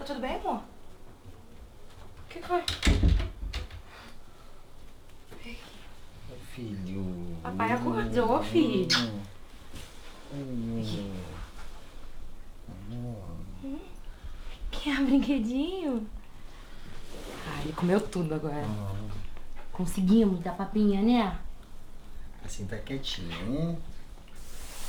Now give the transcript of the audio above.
Tá tudo bem, amor? O que foi? Filho. Papai acordou, filho. Quer brinquedinho? Ah, ele comeu tudo agora. Conseguimos dar papinha, né? Assim tá quietinho, né?